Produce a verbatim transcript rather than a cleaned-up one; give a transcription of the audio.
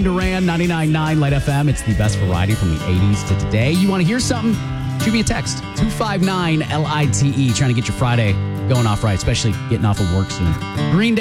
Duran, ninety-nine point nine Light F M. It's the best variety from the eighties to today. You want to hear something? Shoot me a text. two five nine L I T E. Trying to get your Friday going off right, especially getting off of work soon. Green Day.